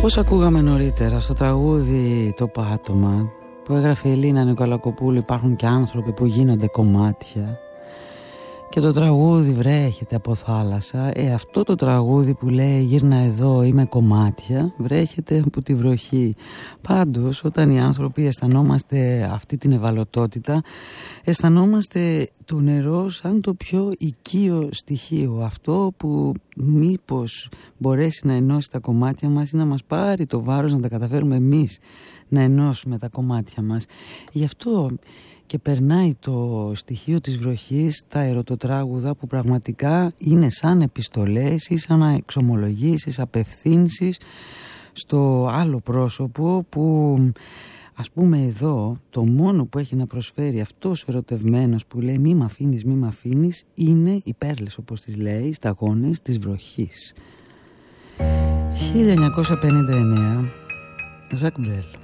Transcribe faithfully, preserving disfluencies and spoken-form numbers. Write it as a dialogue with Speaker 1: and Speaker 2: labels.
Speaker 1: Πώς ακούγαμε νωρίτερα στο τραγούδι «Το πάτωμα» που έγραφε η Ελίνα Νικολακοπούλου, υπάρχουν και άνθρωποι που γίνονται κομμάτια, και το τραγούδι βρέχεται από θάλασσα. Ε, αυτό το τραγούδι που λέει «Γύρνα εδώ, είμαι κομμάτια» βρέχεται από τη βροχή. Πάντως, όταν οι άνθρωποι αισθανόμαστε αυτή την ευαλωτότητα, αισθανόμαστε το νερό σαν το πιο οικείο στοιχείο. Αυτό που μήπως μπορέσει να ενώσει τα κομμάτια μας ή να μας πάρει το βάρος να τα καταφέρουμε εμείς να ενώσουμε τα κομμάτια μας. Γι' αυτό και περνάει το στοιχείο της βροχής στα ερωτοτράγουδα, που πραγματικά είναι σαν επιστολές ή σαν εξομολογήσεις, απευθύνσεις στο άλλο πρόσωπο, που ας πούμε εδώ το μόνο που έχει να προσφέρει αυτός ο ερωτευμένος που λέει «μη μ' αφήνεις, μη μ' αφήνεις» είναι οι πέρλες, όπως τις λέει, σταγόνες της βροχής. χίλια εννιακόσια πενήντα εννέα, Ζακ Μπρέλ.